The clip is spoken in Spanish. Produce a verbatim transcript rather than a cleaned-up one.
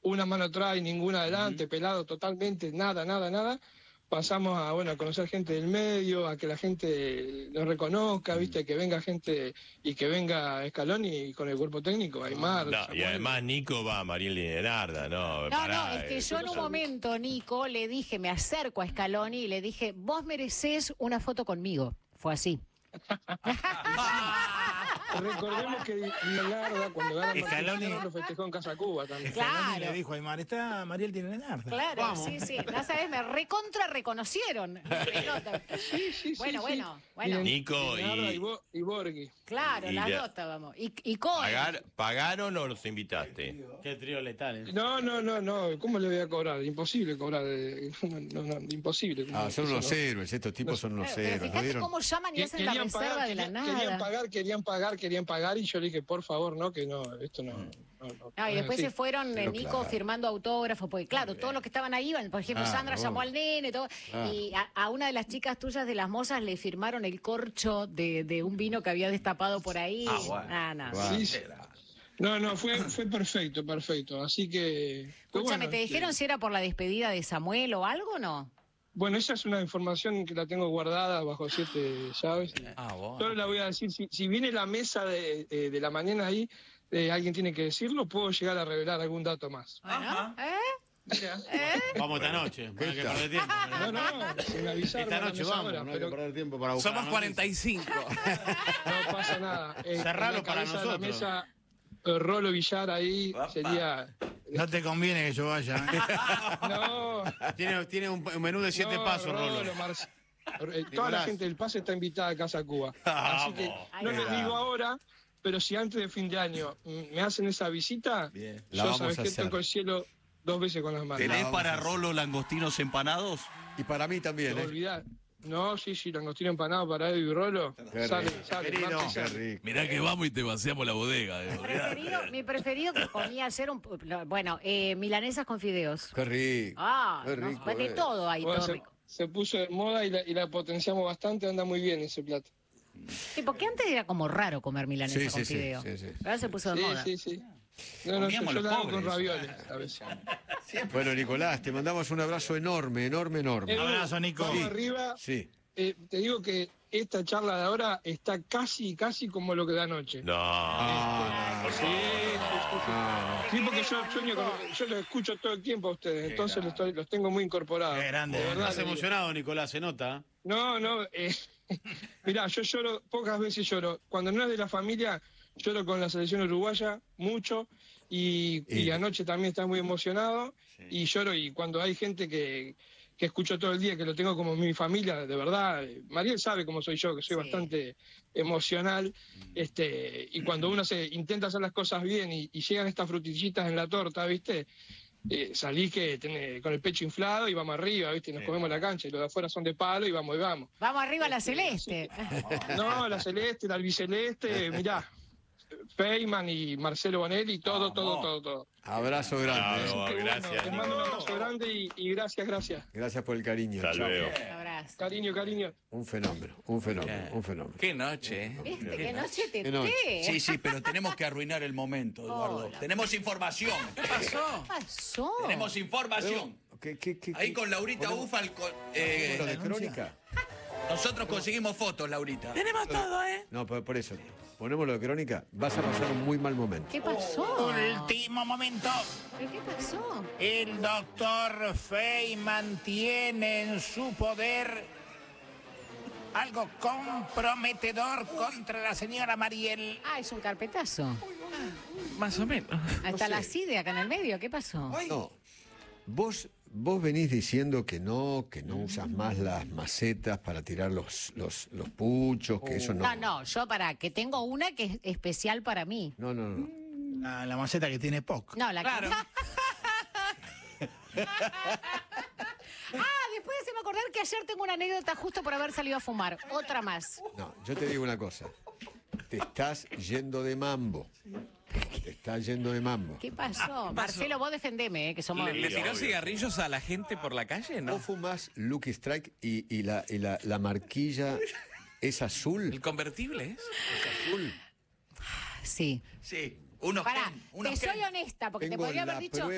una mano atrás y ninguna adelante, uh-huh. pelado totalmente, nada, nada, nada. Pasamos a, bueno, a conocer gente del medio, a que la gente lo reconozca, mm. viste, que venga gente y que venga Scaloni con el cuerpo técnico, Aymar. No, y además Nico va a Mariel Lidenarda, ¿no? No, pará, no, es que eh, yo en un momento, Nico, le dije, me acerco a Scaloni y le dije, vos merecés una foto conmigo. Fue así. Recordemos que Lidenarda, cuando gana Scaloni lo festejó en Casa Cuba también. Claro. Le dijo a Aymar, está Mariel Lidenarda. Claro, vamos. sí, sí. No sabes, me recontra reconocieron. Sí, sí, bueno, sí, bueno, sí. bueno. Nico y... y, Bo y Borghi. Claro, y las le... dos estábamos. Y, y Cohen. ¿Pagar, ¿Pagaron o los invitaste? Qué trío letal. ¿eh? No, no, no, no. ¿Cómo le voy a cobrar? Imposible cobrar. No, no, imposible. Ah, son unos héroes. Estos tipos no, son unos pero, héroes. Fíjate ¿no cómo llaman y hacen la reserva pagar, de la querían, nada. Querían pagar, querían pagar, querían pagar. Y yo le dije, por favor, no, que no, esto no... no, no ah, y después sí. se fueron, pero Nico, claro. firmando autógrafos, porque claro, todos los que estaban ahí iban, por ejemplo, ah, Sandra no. llamó al nene, todo, ah. y a, a una de las chicas tuyas de las mozas le firmaron el corcho de, de un vino que había destapado por ahí. Ah, bueno. ah, no. Wow. Sí, sí. No, no, fue, fue perfecto, perfecto. Así que... Escúchame, bueno, ¿te dijeron que... si era por la despedida de Samuel o algo o no? Bueno, esa es una información que la tengo guardada bajo siete llaves. Ah, bueno. Solo la voy a decir, si, si viene la mesa de, de, de la mañana ahí, eh, alguien tiene que decirlo, puedo llegar a revelar algún dato más. Bueno, ¿eh? Mira. ¿Eh? Vamos esta noche, no hay que perder tiempo. No, no, si me avisaron. Esta noche vamos, ahora, No hay pero... que perder tiempo para buscar. Somos cuarenta y cinco. No pasa nada. Eh, Cerralo para de nosotros. La mesa, eh, Rolo Villar ahí Opa. sería... No te conviene que yo vaya. ¿eh? No. Tiene, tiene un, un menú de siete no, pasos, Rolo. Rolo Mar... eh, toda la gente del pase está invitada a Casa Cuba. Así que no les digo ahora, pero si antes de fin de año me hacen esa visita, Bien. La yo vamos sabes a que hacer. toco el cielo dos veces con las manos. ¿Tenés vamos para a hacer. Rolo langostinos empanados? Y para mí también, No ¿eh? olvidar. No, sí, sí, langostino empanado para Edu y Rolo. Qué Sale, rico. sale, Querido. martes Qué sale. rico. Mirá que vamos y te vaciamos la bodega. Mi preferido, mi preferido que comía ayer, un, bueno, eh, milanesas con fideos. Qué rico. Ah, Qué no, rico, pues de eh. todo ahí, Bueno, todo se, rico. se puso de moda y la, y la potenciamos bastante, anda muy bien ese plato. Sí, porque antes era como raro comer milanesa Sí, con sí, fideos. sí, sí, sí. Ahora se puso de Sí, moda. sí, sí. No, no, yo, Comíamos yo los la hago pobres, con ravioles eso. a veces. Bueno, Nicolás, te mandamos un abrazo enorme, enorme, enorme. Edu, Abrazo, Nico. vamos Sí. arriba. Sí. Eh, te digo que esta charla de ahora está casi, casi como lo que da anoche. No. Ah, Sí, sí, sí, sí. ah, Sí, porque yo sueño con, yo los escucho todo el tiempo a ustedes, entonces los, estoy- los tengo muy incorporados. Qué grande. De verdad Estás le digo. emocionado, Nicolás, se nota. No, no, eh, mirá, yo lloro, pocas veces lloro. Cuando no es de la familia, lloro con la selección uruguaya, mucho, y, y Y- anoche también estaba muy emocionado, y lloro, y cuando hay gente que, que escucho todo el día, que lo tengo como mi familia, de verdad, eh, Mariel sabe cómo soy yo, que soy Sí. bastante emocional, este, y cuando uno se intenta hacer las cosas bien y, y llegan estas frutillitas en la torta, ¿viste? Eh, salís que tenés, con el pecho inflado y vamos arriba, ¿viste? Nos comemos la cancha, y los de afuera son de palo y vamos y vamos. Vamos arriba a la celeste. No, la celeste, la albiceleste, mirá, Feynman y Marcelo Bonelli, todo, todo, todo, todo. abrazo grande. Bravo. Qué bueno, gracias, te mando un abrazo grande y, y gracias, gracias. Gracias por el cariño. Hasta Chao. luego. Un abrazo. Cariño, cariño. Un fenómeno, un fenómeno, un fenómeno. Qué noche. ¿eh? ¿Viste? Que noche te Qué noche. Sí, sí, pero tenemos que arruinar el momento, Eduardo. Hola. Tenemos información. ¿Qué pasó? ¿Qué pasó? Tenemos información. ¿Qué, qué, qué, Ahí qué- con Laurita ponemos- Ufal. con- ¿Lo eh, de crónica? nosotros conseguimos fotos, Laurita. Tenemos todo, ¿eh? No, por, por eso. Ponemos lo de crónica. Vas a pasar un muy mal momento. ¿Qué pasó? Último momento. ¿Pero qué pasó? El doctor Feynman tiene en su poder algo comprometedor contra la señora Mariel. Ah, es un carpetazo. Más o menos. Hasta la C I D E acá en el medio, ¿qué pasó? No. Vos, vos venís diciendo que no, que no usas más las macetas para tirar los, los, los puchos, que eso no. No, no, yo para, que tengo una que es especial para mí. No, no, no. La, la maceta que tiene P O C. No, la Claro. que... Ah, después se me acordar que ayer tengo una anécdota justo por haber salido a fumar. Otra más. No, yo te digo una cosa. Te estás yendo de mambo. Te estás yendo de mambo. ¿Qué pasó? Marcelo, vos defendeme, eh, que somos... ¿Le, le tiró obvio. cigarrillos a la gente por la calle, no? Vos fumás Lucky Strike y, y, la, y la, la marquilla es azul. ¿El convertible es? Es azul. Sí. Sí. Unos Pará, Ken, unos te soy Ken. honesta, porque Tengo te podría la haber dicho...